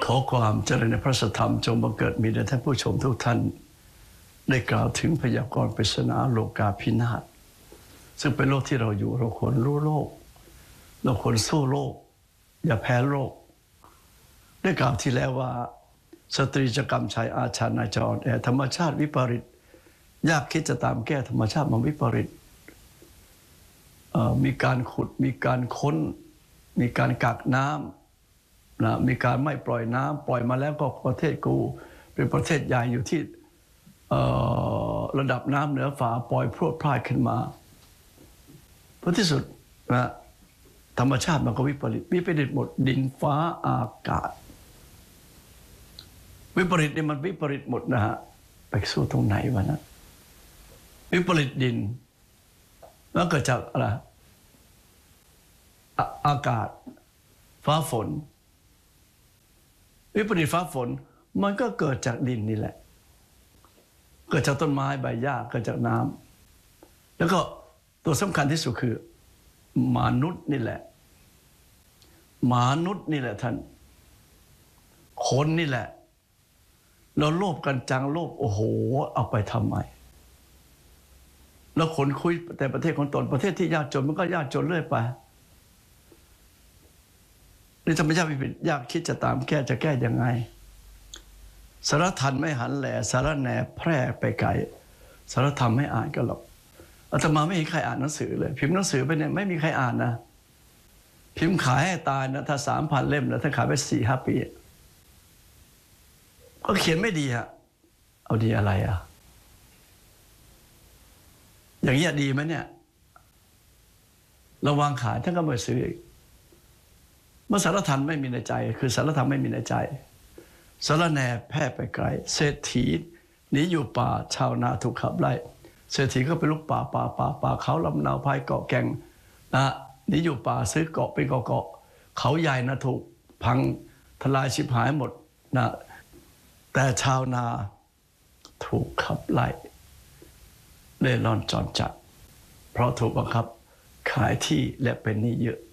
ขอความเจริญในพระสัทธรรมจงบังเกิดมีแด่ท่านผู้ชมทุกท่านได้กล่าวถึงพยากรณ์ปริศนาโลกาภินาศซึ่งเป็นโลกที่เราอยู่เราควรรู้โลกเราควรสู้โลกอย่าแพ้โลกได้กล่าวที่แล้วว่าสตรีจะกรรมชายอาชานาจรแอธรรมชาติวิปริตยากคิดจะตามแก้ธรรมชาติมันวิปริตมีการขุดมีการค้นมีการกักน้ำนะมีการไม่ปล่อยน้ำปล่อยมาแล้วก็ประเทศกูเป็นประเทศใหญ่อยู่ที่ระดับน้ำเหนือฝาปล่อยพรวดพลาดขึ้นมาเพราะที่สุดนะธรรมชาติมันก็วิปริตหมดดินฟ้าอากาศวิปริตนี่มันวิปริตหมดนะฮะไปสู้ตรงไหนวะนะวิปริตดินแล้วเกิดจากอะไรอากาศฟ้าฝนวิปริตฟ้าฝนมันก็เกิดจากดินนี่แหละเกิดจากต้นไม้ใบหญ้าเกิดจากน้ำแล้วก็ตัวสำคัญที่สุดคือมนุษย์นี่แหละมนุษย์นี่แหละท่านคนนี่แหละเราโลภกันจังโลภโอ้โหเอาไปทำไมแล้วคนคุยแต่ประเทศของตนประเทศที่ยากจนมันก็ยากจนเรื่อยไปนี่ธรรมชาติวิปริตยากคิดจะตามแก้จะแก้ยังไงสารทันไม่หันแหล่สารแหน่แพร่ไปไกลสารธรรมไม่อ่านก็หรอกอาตมาไม่เห็นใครอ่านหนังสือเลยพิมพ์หนังสือไปเนี่ยไม่มีใครอ่านนะพิมพ์ขายให้ตายนะถ้า3,000 เล่มนะถ้าขายไป4-5 ปีก็เขียนไม่ดีฮะเอาดีอะไรอ่ะอย่างนี้ดีไหมเนี่ยระวังขายท่านก็ไม่ซื้ออีกเมื่อสารธรรมไม่มีในใจคือสารธรรมไม่มีในใจสารแหน่แพร่ไปไกลเศรษฐีหนีอยู่ป่าชาวนาถูกขับไล่เศรษฐีก็ไปลุกป่าเขาลำนาวพายเกาะแก่งนะหนีอยู่ป่าซื้อเกาะเป็นเกาะเขาใหญ่นะถูกพังทลายชิบหายหมดนะแต่ชาวนาถูกขับไล่เล่ร่อนจรจัดเพราะถูกบังคับขายที่และเป็นหนี้เยอะ